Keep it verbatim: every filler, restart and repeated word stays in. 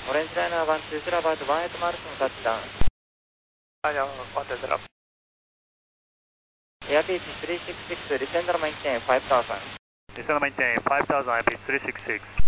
Orange Liner one two zero about one eight miles from touchdown. Daniel one two zero. Airbus three six six, descend and maintain five thousand. Descend and maintain five thousand, Airbus three six six.